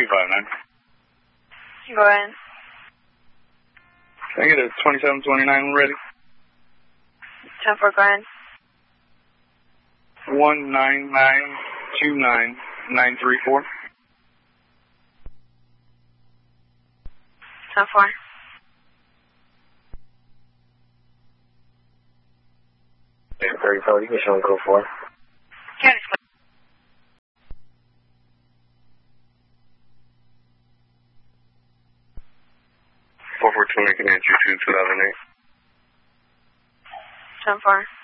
259. Go ahead. Can I get a 2729 ready? 10-4, go ahead. 19929-934. 10-4. Yeah, 34, you can show them go for it. County 442 making that 2008. 10-4.